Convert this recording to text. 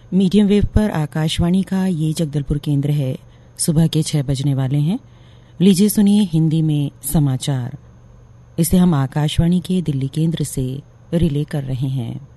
Medium wave पर आकाशवाणी का ये जगदलपुर केंद्र है। सुबह के 6 बजने वाले हैं। लीजिए सुनिए हिंदी में समाचार। इसे हम आकाशवाणी के दिल्ली केंद्र से रिले कर रहे हैं।